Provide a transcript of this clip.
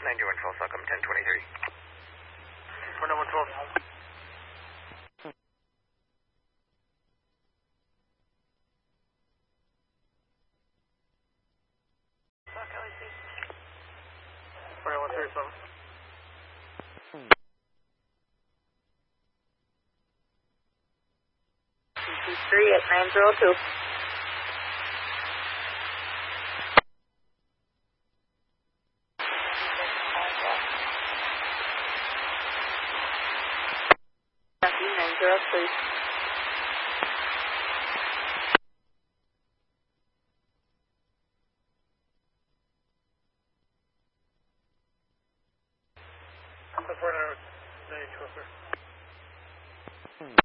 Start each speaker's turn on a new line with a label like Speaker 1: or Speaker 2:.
Speaker 1: 9112, Welcome 1023.
Speaker 2: 4112.
Speaker 3: Three at 902. Copy 903.
Speaker 2: That's 4992, sir.